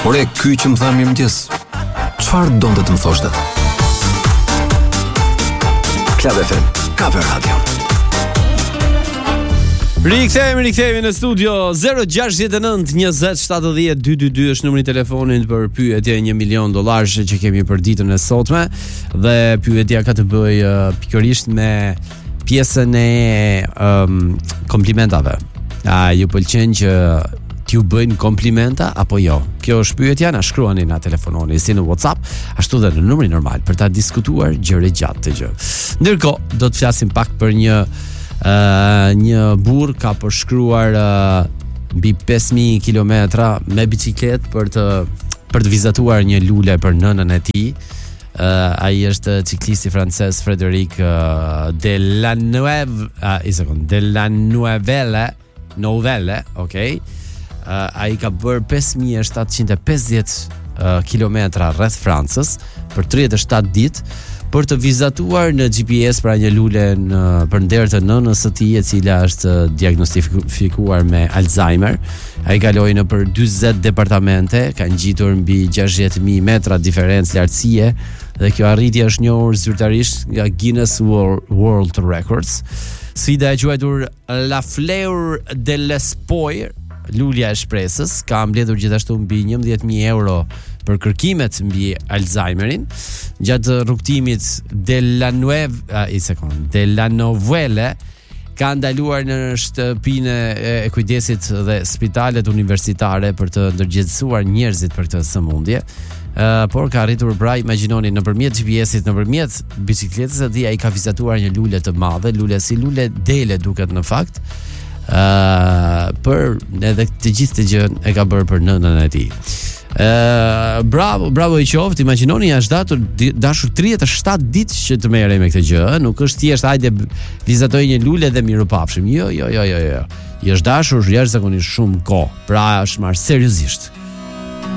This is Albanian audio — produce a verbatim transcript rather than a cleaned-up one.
Ore, ky që më tha mirëmëngjes. Çfarë donte të më thoshte? Club F M, Kaper Radio. Rikthehemi, rikthehemi në studio. Zero gjasht nënt njëzet shtatëdhjetë dyqindëdhjetë është numri i telefonit për pyetje një milion dollarësh që kemi për ditën e sotme, dhe pyetja ka të bëjë uh, pikërisht me pjesën e um, komplimentave. A ju pëlqen që t'ju bëjnë komplimenta apo jo? Kjo është pyetja, na shkruani, na telefononi si në WhatsApp, ashtu dhe në numrin normal për ta diskutuar gjëre gjatë të gjë. Ndërkohë, do të flasim pak për një Uh, një burr ka përshkruar uh, mbi pesë mijë kilometra me bicikletë për të për të vizatuar një lule për nënën e tij. Uh, ai është ciklisti francez Frédéric uh, Delannoy, uh, i sekond, Delannoy Novelle, okay. Uh, ai ka bërë pesë mijë shtatëqind e pesëdhjetë uh, kilometra rreth Francës për tridhjetë e shtatë ditë, për të vizatuar në G P S pra një lule në për nder të nënës së tij, e cila është diagnostifikuar me Alzheimer. Ai kaloi në për dyzet departamente, ka ngjitur mbi gjashtëdhjetë mijë metra diferencë lartësie, dhe kjo arritje është njohur zyrtarisht nga Guinness World Records. Sfida e quajtur La Fleur de l'Espoir, lulja e shpresës, ka mbledhur gjithashtu mbi njëmbëdhjetë mijë euro për kërkimet mbi Alzheimerin. Gjatë rrugtimit Delannoy, i sekond, Delannoy ka ndaluar në shtëpinë e kujdesit dhe spitalet universitare për të ndërgjegjësuar njerëzit për këtë sëmundje. Uh, por ka arritur, pra, imagjinoni, nëpërmjet G P S-it, nëpërmjet bicikletës së tij, ai ka vizatuar një lule të madhe, lule si lule dele duket në fakt. Uh, për edhe të gjithë të gjën e ka bërë për nënën e tij. Uh, bravo, bravo i qoftë. Imagjinoni, ja është datur dashur tridhjetë e shtatë ditë që të merrej me këtë gjë, nuk është thjesht hajde vizatoj një lule dhe mirupafshim. Jo, jo, jo, jo, jo. I është dashur jashtëzakonisht shumë kohë. Pra është marrë seriozisht.